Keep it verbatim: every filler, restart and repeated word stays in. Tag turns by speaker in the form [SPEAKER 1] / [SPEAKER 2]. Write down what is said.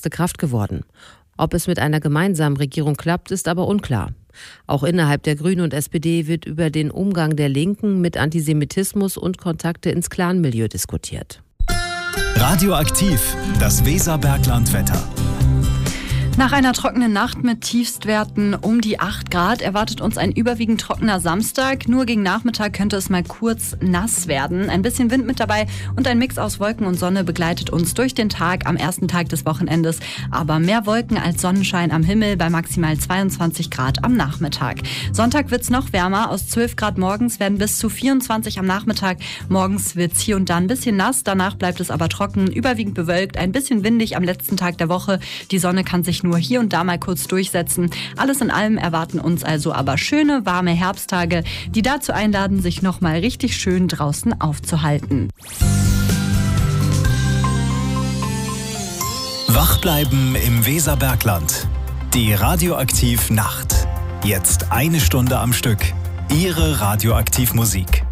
[SPEAKER 1] stärkste Kraft geworden. Ob es mit einer gemeinsamen Regierung klappt, ist aber unklar. Auch innerhalb der Grünen und S P D wird über den Umgang der Linken mit Antisemitismus und Kontakte ins Clanmilieu diskutiert.
[SPEAKER 2] Radioaktiv, das Weserberglandwetter.
[SPEAKER 3] Nach einer trockenen Nacht mit Tiefstwerten um die acht Grad erwartet uns ein überwiegend trockener Samstag. Nur gegen Nachmittag könnte es mal kurz nass werden. Ein bisschen Wind mit dabei und ein Mix aus Wolken und Sonne begleitet uns durch den Tag am ersten Tag des Wochenendes. Aber mehr Wolken als Sonnenschein am Himmel bei maximal zweiundzwanzig Grad am Nachmittag. Sonntag wird es noch wärmer. Aus zwölf Grad morgens werden bis zu vierundzwanzig am Nachmittag. Morgens wird es hier und da ein bisschen nass. Danach bleibt es aber trocken, überwiegend bewölkt, ein bisschen windig am letzten Tag der Woche. Die Sonne kann sich nur hier und da mal kurz durchsetzen. Alles in allem erwarten uns also aber schöne, warme Herbsttage, die dazu einladen, sich nochmal richtig schön draußen aufzuhalten.
[SPEAKER 2] Wach bleiben im Weserbergland. Die Radioaktiv Nacht. Jetzt eine Stunde am Stück. Ihre Radioaktivmusik.